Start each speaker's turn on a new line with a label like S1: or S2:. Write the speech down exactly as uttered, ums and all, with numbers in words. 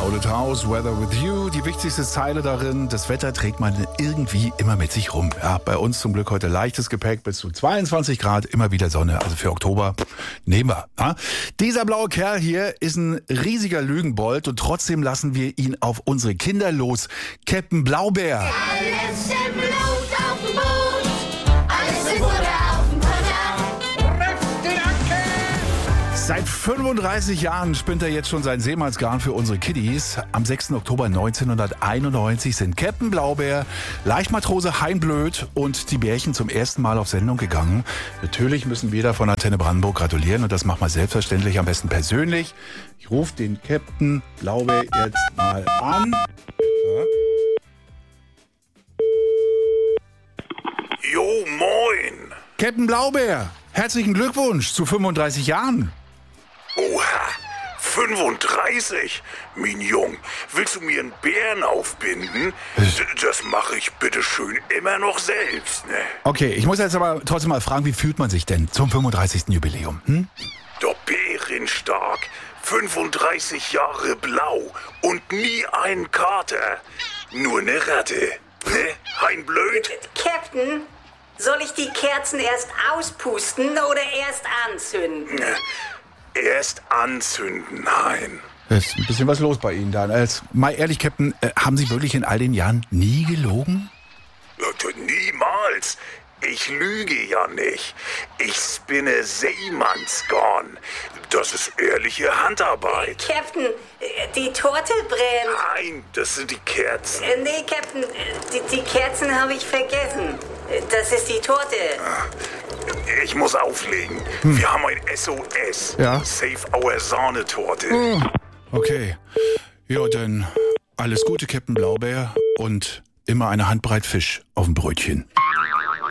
S1: Crowded House, Weather with You. Die wichtigste Zeile darin, das Wetter trägt man irgendwie immer mit sich rum. Ja, bei uns zum Glück heute leichtes Gepäck, bis zu zweiundzwanzig Grad, immer wieder Sonne. Also für Oktober nehmen wir. Ja? Dieser blaue Kerl hier ist ein riesiger Lügenbold und trotzdem lassen wir ihn auf unsere Kinder los. Captain Blaubeer.
S2: Alles im Blut auf dem Boot, alles im Butter auf dem Kutter. Rück den Anker!
S1: Seit fünfunddreißig Jahren spinnt er jetzt schon sein Seemannsgarn für unsere Kiddies. Am sechsten Oktober neunzehnhunderteinundneunzig sind Captain Blaubeer, Leichtmatrose Hein Blöd und die Bärchen zum ersten Mal auf Sendung gegangen. Natürlich müssen wir da von Antenne Brandenburg gratulieren und das machen wir selbstverständlich am besten persönlich. Ich rufe den Captain Blaubeer jetzt mal an. Ja.
S3: Jo, moin.
S1: Captain Blaubeer, herzlichen Glückwunsch zu fünfunddreißig Jahren.
S3: Oha, fünfunddreißig? Mein Jung, willst du mir einen Bären aufbinden? D- Das mache ich bitteschön immer noch selbst, ne?
S1: Okay, ich muss jetzt aber trotzdem mal fragen, wie fühlt man sich denn zum fünfunddreißigsten Jubiläum? Hm?
S3: Der Bärenstark, fünfunddreißig Jahre blau und nie ein Kater. Nur eine Ratte, ne? Hein Blöd?
S4: Captain, soll ich die Kerzen erst auspusten oder erst anzünden?
S3: Erst anzünden, Hein.
S1: Es ist ein bisschen was los bei Ihnen dann. Als, mal ehrlich, Captain, äh, haben Sie wirklich in all den Jahren nie gelogen?
S3: Niemals. Ich lüge ja nicht. Ich spinne Seemannsgarn. Das ist ehrliche Handarbeit.
S4: Captain, äh, die Torte brennt.
S3: Nein, das sind die Kerzen.
S4: Äh, nee, Captain, äh, die, die Kerzen habe ich vergessen. Äh, Das ist die Torte.
S3: Ich muss auflegen. Wir haben ein S O S.
S1: Ja.
S3: Save our Sahnetorte.
S1: Okay. Ja, dann alles Gute, Captain Blaubeer. Und immer eine Handbreit Fisch auf dem Brötchen.